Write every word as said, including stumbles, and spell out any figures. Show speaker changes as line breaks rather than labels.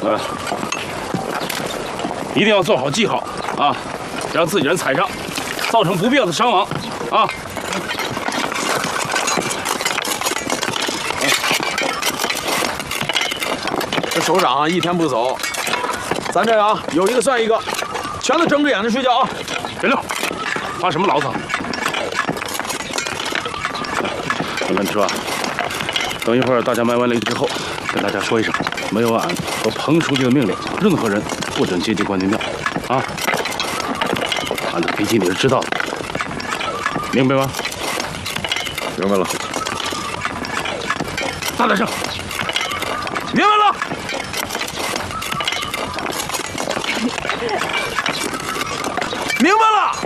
呃，一定要做好记号啊，让自己人踩上，造成不必要的伤亡啊。
这首长啊，一天不走，咱这啊有一个算一个，全都睁着眼睛睡觉啊！
别溜，发什么牢骚？文车啊，等一会儿大家卖完雷之后，跟大家说一声，没有俺和彭书记的命令，任何人不准接近关帝庙啊！俺的脾气你是知道的，明白吗？
明白了。
大点声！明白了。
明白了。